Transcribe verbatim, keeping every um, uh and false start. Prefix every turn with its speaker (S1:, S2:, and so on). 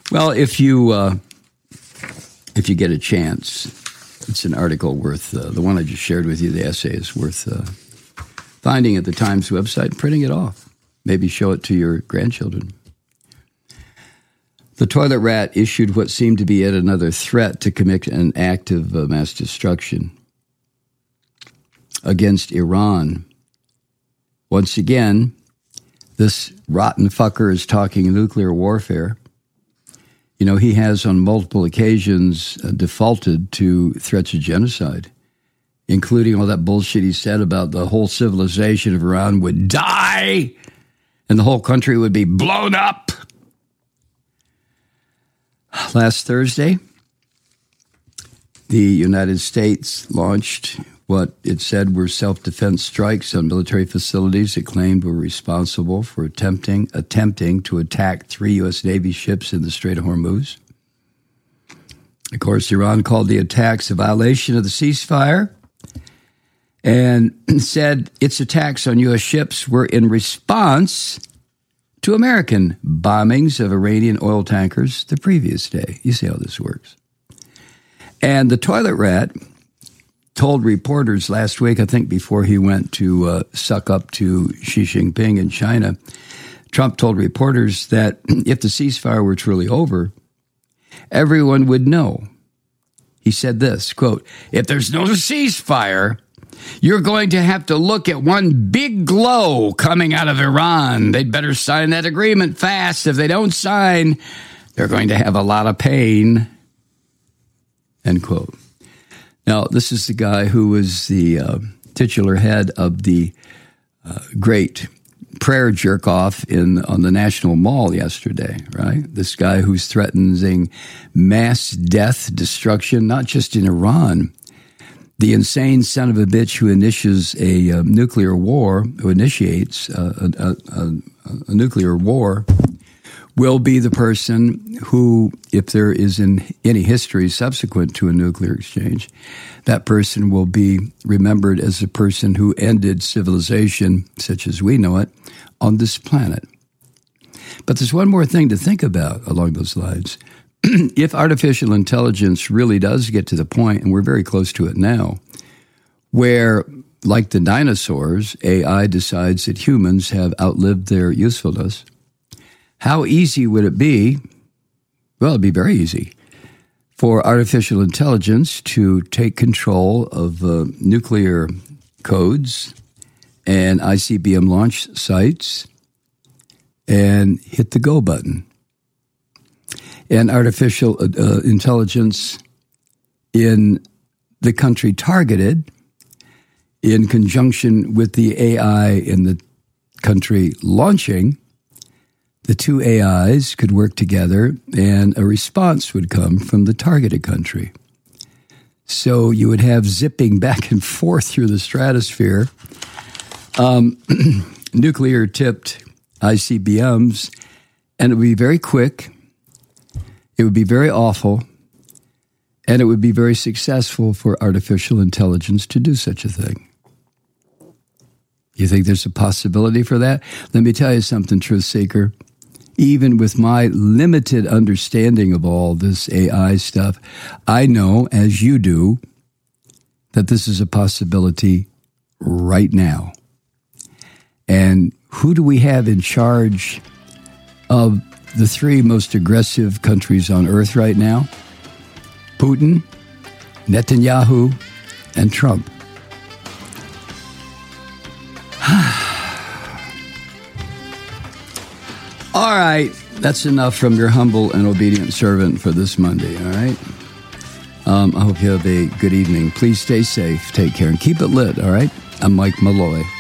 S1: Well, if you uh, if you get a chance, it's an article worth, uh, the one I just shared with you, the essay is worth uh, finding at the Times website and printing it off. Maybe show it to your grandchildren. The toilet rat issued what seemed to be yet another threat to commit an act of uh, mass destruction against Iran. Once again, this rotten fucker is talking nuclear warfare. You know, he has on multiple occasions uh, defaulted to threats of genocide, including all that bullshit he said about the whole civilization of Iran would die and the whole country would be blown up. Last Thursday, the United States launched what it said were self-defense strikes on military facilities it claimed were responsible for attempting attempting to attack three U S. Navy ships in the Strait of Hormuz. Of course, Iran called the attacks a violation of the ceasefire and said its attacks on U S ships were in response to American bombings of Iranian oil tankers the previous day. You see how this works. And the toilet rat told reporters last week, I think before he went to uh, suck up to Xi Jinping in China, Trump told reporters that if the ceasefire were truly over, everyone would know. He said this, quote, "If there's no ceasefire, you're going to have to look at one big glow coming out of Iran. They'd better sign that agreement fast. If they don't sign, they're going to have a lot of pain," end quote. Now, this is the guy who was the uh, titular head of the uh, great prayer jerk-off in on the National Mall yesterday, right? This guy who's threatening mass death, destruction, not just in Iran. The insane son of a bitch who initiates a uh, nuclear war, who initiates uh, a, a, a, a nuclear war, will be the person who, if there is in any history subsequent to a nuclear exchange, that person will be remembered as the person who ended civilization, such as we know it, on this planet. But there's one more thing to think about along those lines. If artificial intelligence really does get to the point, and we're very close to it now, where, like the dinosaurs, A I decides that humans have outlived their usefulness, how easy would it be? Well, it'd be very easy for artificial intelligence to take control of uh, nuclear codes and I C B M launch sites and hit the go button. And artificial uh, intelligence in the country targeted, in conjunction with the A I in the country launching, the two A Is could work together and a response would come from the targeted country. So you would have zipping back and forth through the stratosphere, um, nuclear-tipped I C B Ms, and it would be very quick, it would be very awful, and it would be very successful for artificial intelligence to do such a thing. You think there's a possibility for that? Let me tell you something, Truth Seeker. Even with my limited understanding of all this A I stuff, I know, as you do, that this is a possibility right now. And who do we have in charge of the three most aggressive countries on earth right now? Putin, Netanyahu, and Trump. All right, that's enough from your humble and obedient servant for this Monday, all right? Um, I hope you have a good evening. Please stay safe, take care, and keep it lit, all right? I'm Mike Malloy.